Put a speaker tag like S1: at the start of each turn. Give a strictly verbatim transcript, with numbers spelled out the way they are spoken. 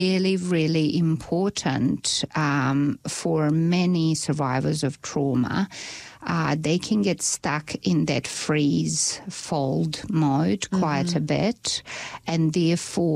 S1: really, really important um, for many survivors of trauma. Uh, they can get stuck in that freeze fold mode quite mm-hmm. a bit, and therefore